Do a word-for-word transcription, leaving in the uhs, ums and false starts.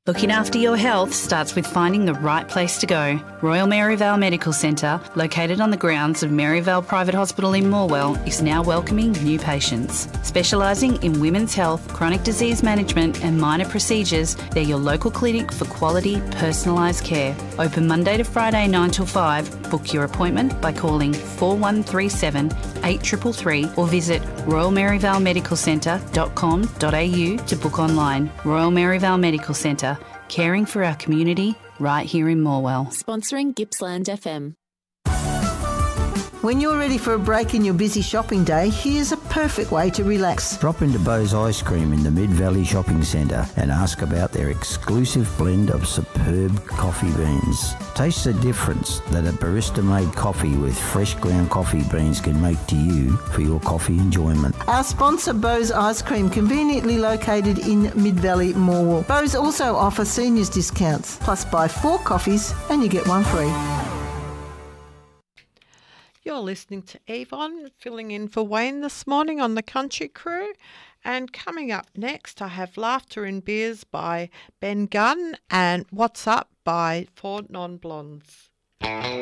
Looking after your health starts with finding the right place to go. Royal Maryvale Medical Centre, located on the grounds of Maryvale Private Hospital in Morwell, is now welcoming new patients. Specialising in women's health, chronic disease management and minor procedures, they're your local clinic for quality, personalised care. Open Monday to Friday nine till five. Book your appointment by calling four one three seven, eight three three three or visit royal maryvale medical centre dot com dot a u to book online. Royal Maryvale Medical Centre, caring for our community right here in Morwell. Sponsoring Gippsland F M. When you're ready for a break in your busy shopping day, here's a perfect way to relax. Drop into Bo's Ice Cream in the Mid-Valley Shopping Centre and ask about their exclusive blend of superb coffee beans. Taste the difference that a barista-made coffee with fresh ground coffee beans can make to you for your coffee enjoyment. Our sponsor, Bo's Ice Cream, conveniently located in Mid-Valley, Morwell. Bo's also offer seniors discounts, plus buy four coffees and you get one free. You're listening to Yvonne, filling in for Wayne this morning on the Country Crew. And coming up next, I have Laughter and Beers by Ben Gunn and What's Up by Four Non Blondes.